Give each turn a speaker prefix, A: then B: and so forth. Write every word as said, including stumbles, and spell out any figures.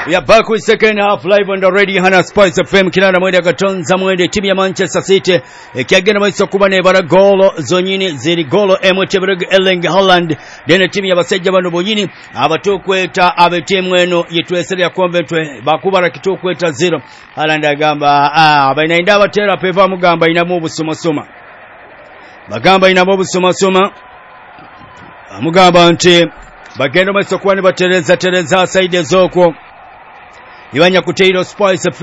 A: We are back with second half live on the Radio Hana Spice F M kinana mwende katonza mwende timu ya Manchester City ekyagenda maiso kuba ne bara golo zonyini ziri golo Emotebere Erling Haaland dene timu ya basajja bano bonyini abatokweta abetimu eno yetwesere ya Coventry bakubara kitokweta zero. Haaland agamba ah bainainda batera peva mugamba inamu busoma bagamba inamu busoma mugamba nti bagenda maiso kuba ne batereza tereza side zoko Ibanya kuteiro Spice